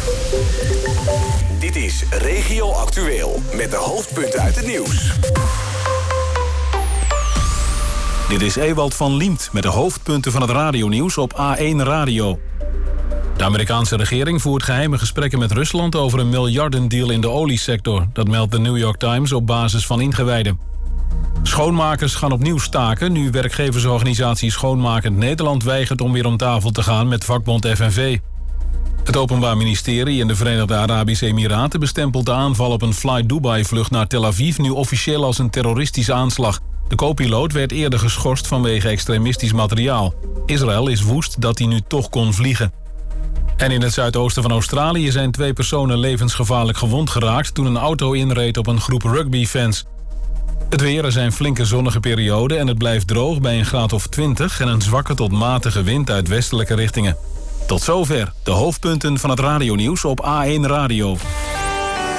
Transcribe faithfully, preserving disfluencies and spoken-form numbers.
Dit is Regio Actueel met de hoofdpunten uit het nieuws. Dit is Ewald van Liemt met de hoofdpunten van het radionieuws op A één Radio. De Amerikaanse regering voert geheime gesprekken met Rusland over een miljardendeal in de oliesector. Dat meldt de New York Times op basis van ingewijden. Schoonmakers gaan opnieuw staken nu werkgeversorganisatie Schoonmakend Nederland weigert om weer om tafel te gaan met vakbond F N V. Het Openbaar Ministerie in de Verenigde Arabische Emiraten bestempelt de aanval op een Fly Dubai-vlucht naar Tel Aviv nu officieel als een terroristische aanslag. De co-piloot werd eerder geschorst vanwege extremistisch materiaal. Israël is woest dat hij nu toch kon vliegen. En in het zuidoosten van Australië zijn twee personen levensgevaarlijk gewond geraakt toen een auto inreed op een groep rugbyfans. Het weer, er zijn flinke zonnige perioden en het blijft droog bij een graad of twintig en een zwakke tot matige wind uit westelijke richtingen. Tot zover de hoofdpunten van het radionieuws op A één Radio.